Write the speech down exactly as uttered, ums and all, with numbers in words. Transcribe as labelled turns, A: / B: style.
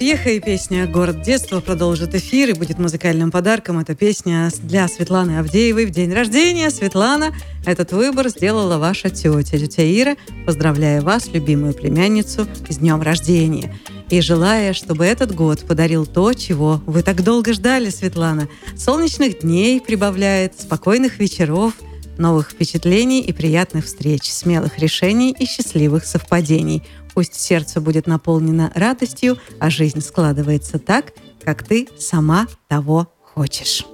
A: Пьеха и песня «Город детства» продолжит эфир и будет музыкальным подарком. Это песня для Светланы Авдеевой в день рождения. Светлана, этот выбор сделала ваша тетя, тетя Ира. Поздравляю вас, любимую племянницу, с днем рождения. И желая, чтобы этот год подарил то, чего вы так долго ждали, Светлана. Солнечных дней прибавляет, спокойных вечеров, новых впечатлений и приятных встреч, смелых решений и счастливых совпадений. Пусть сердце будет наполнено радостью, а жизнь складывается так, как ты сама того хочешь.